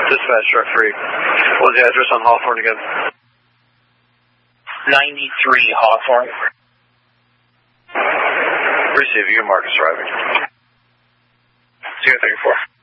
Dispatch, truck 3. What was the address on Hawthorne again? 93 Hawthorne. Receive, you can mark us driving. 034.